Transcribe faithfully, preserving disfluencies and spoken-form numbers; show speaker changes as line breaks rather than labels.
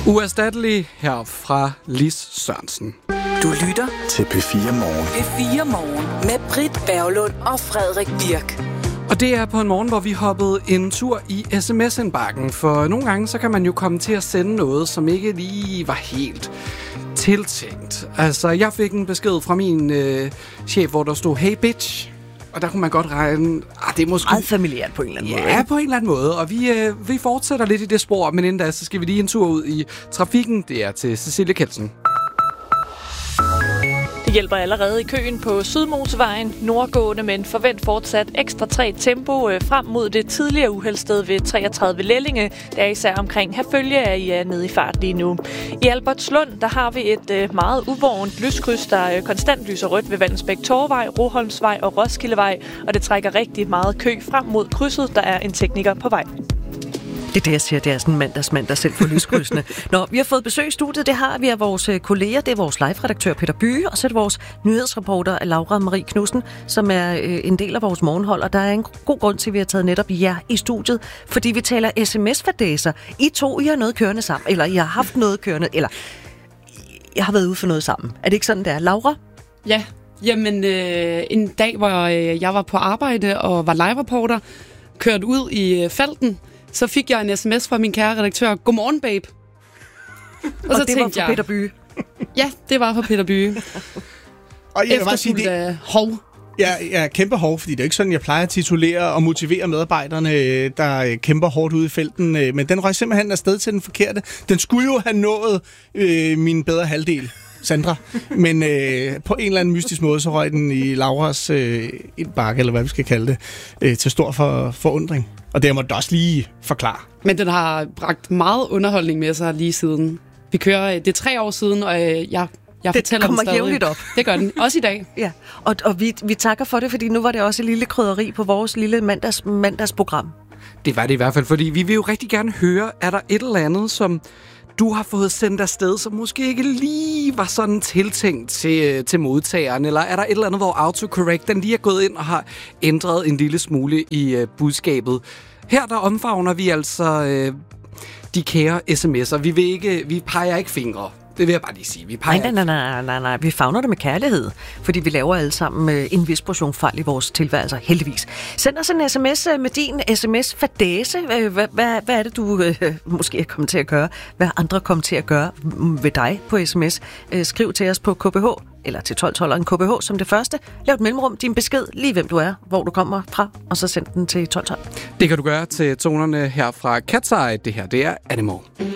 Uerstattelig her fra Lis Sørensen.
Du lytter
til P fire Morgen.
P fire Morgen med Britt Berglund og Frederik Birk.
Og det er på en morgen, hvor vi hoppede en tur i sms-indbakken. For nogle gange, så kan man jo komme til at sende noget, som ikke lige var helt tiltænkt. Altså, jeg fik en besked fra min øh, chef, hvor der stod, hey bitch. Og der kunne man godt regne... Ah, det er måske...
Meget familiært på en eller anden
ja,
måde.
Ja, på en eller anden måde. Og vi, øh, vi fortsætter lidt i det spor, men inden da, så skal vi lige en tur ud i trafikken. Det er til Cecilie Kelsen.
Det hjælper allerede i køen på Sydmotorvejen, nordgående, men forvent fortsat ekstra tre tempo øh, frem mod det tidligere uheldsted ved treogtredive Lellinge. Der er især omkring Herfølge er I er nede i fart lige nu. I Albertslund, der har vi et øh, meget uvågent lyskryds, der øh, konstant lyser rødt ved Vallensbæk Torvej, Roholmsvej og Roskildevej, og det trækker rigtig meget kø frem mod krydset. Der er en tekniker på vej.
Det er det, jeg siger, det er sådan en mandagsmand, der selv får lyskrydsene. Nå, vi har fået besøg i studiet, det har vi af vores kolleger, det er vores live-redaktør Peter Byge, og så er det vores nyhedsreporter Laura Marie Knudsen, som er øh, en del af vores morgenhold, og der er en god grund til, at vi har taget netop jer i studiet, fordi vi taler sms-fadæser. I to, I har noget kørende sammen, eller I har haft noget kørende, eller jeg har været ude for noget sammen. Er det ikke sådan, det er? Laura?
Ja, jamen øh, en dag, hvor øh, jeg var på arbejde og var live-reporter, kørte ud i øh, felten, så fik jeg en sms fra min kære redaktør. Godmorgen, babe. Og,
og
så
det var fra
jeg,
Peter Byge.
Ja, det var fra Peter Byge.
Og jeg vil bare sige, det
hov.
Jeg, jeg er kæmpe hård, fordi det er ikke sådan, jeg plejer at titulere og motivere medarbejderne, der kæmper hårdt ude i felten. Men den røg simpelthen afsted til den forkerte. Den skulle jo have nået øh, min bedre halvdel, Sandra. Men øh, på en eller anden mystisk måde, så røg den i Lauras øh, indbakke, eller hvad vi skal kalde det, øh, til stor for, forundring. Og det må jeg også lige forklare.
Men den har bragt meget underholdning med sig lige siden. Vi kører, det er tre år siden, og øh, jeg... Jeg
det kommer jævnligt op.
Det gør den. Også i dag.
Ja, og, og vi, vi takker for det, fordi nu var det også et lille krydderi på vores lille mandags, mandagsprogram.
Det var det i hvert fald, fordi vi vil jo rigtig gerne høre, er der et eller andet, som du har fået sendt afsted, som måske ikke lige var sådan tiltænkt til, til modtageren, eller er der et eller andet, hvor autocorrect den lige er gået ind og har ændret en lille smule i uh, budskabet. Her der omfavner vi altså uh, de kære sms'er. Vi, vil ikke, vi peger ikke fingre. Det vil jeg bare lige sige. Vi peger
nej, nej, nej, nej, nej, nej. Vi favner det med kærlighed, fordi vi laver alle sammen en vis portion fejl i vores tilværelser, heldigvis. Send os en sms med din sms-fadæse. Hvad, hvad, hvad er det, du øh, måske er kommet til at gøre? Hvad andre kommer til at gøre ved dig på sms? Øh, skriv til os på K B H, eller til tolv tolv K B H som det første. Lav et mellemrum, din besked, lige hvem du er, hvor du kommer fra, og så send den til tolv tolv.
Det kan du gøre til tonerne her fra Cat's Eye. Det her, det er Animal.